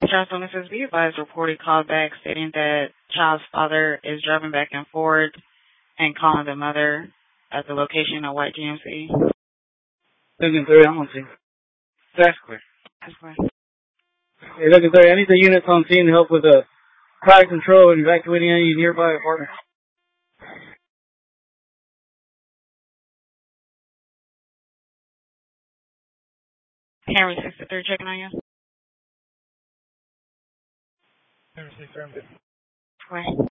Charleston, this is B advised reported call back stating that child's father is driving back and forth and calling the mother at the location of White GMC. Looking 30, I'm on scene. That's clear. That's fine. Hey, looking 30, I need the units on scene to help with crowd control and evacuating any nearby apartments. Henry 63 checking on you. Henry 63, I'm good. Where?